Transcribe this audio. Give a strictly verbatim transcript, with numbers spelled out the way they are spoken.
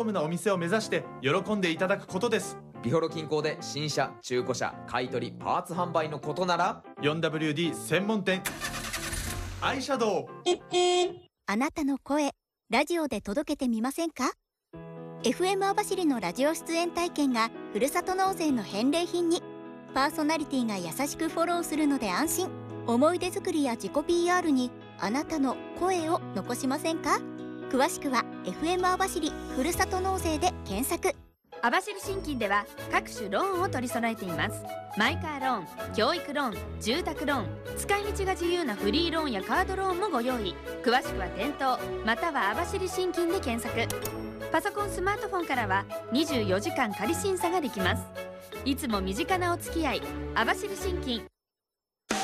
ムなお店を目指して喜んでいただくことです。 ビホロ近郊で新車、中古車、買取、パーツ販売のことならフォーダブリューディー 専門店アイシャドウ。 あなたの声、ラジオで届けてみませんか？ エフエム 網走のラジオ出演体験がふるさと納税の返礼品に。パーソナリティが優しくフォローするので安心。思い出作りや自己 ピーアール にあなたの声を残しませんか？詳しくは エフエム 網走ふるさと納税で検索。 網走信金では各種ローンを取り揃えています。マイカーローン、教育ローン、住宅ローン、使い道が自由なフリーローンやカードローンもご用意。詳しくは店頭または網走信金で検索。パソコン、スマートフォンからはにじゅうよじかん仮審査ができます。いつも身近なお付き合い、網走信金。